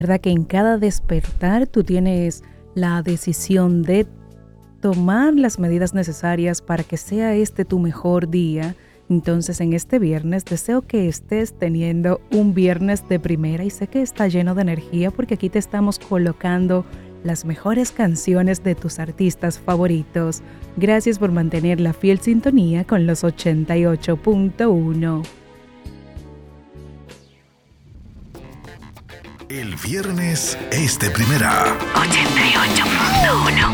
verdad que en cada despertar tú tienes la decisión de tomar las medidas necesarias para que sea este tu mejor día. Entonces, en este viernes deseo que estés teniendo un viernes de primera y sé que está lleno de energía porque aquí te estamos colocando las mejores canciones de tus artistas favoritos. Gracias por mantener la fiel sintonía con los 88.1. El viernes es de primera. 88.1